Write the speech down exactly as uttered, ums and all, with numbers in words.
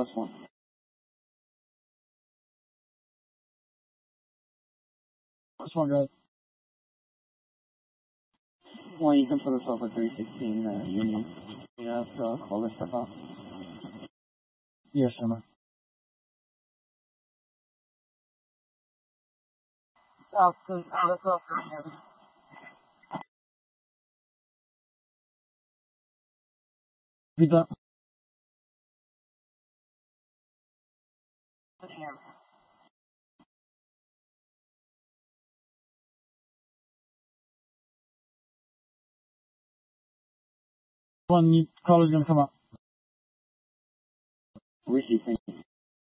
plus one. Plus one, right? Well, you can put us over three sixteen, uh, Union. You have to uh, call this stuff off. Yes, sir. Oh, so, oh, that's all for him. We don't. One call is gonna come up. Ricky, thank you.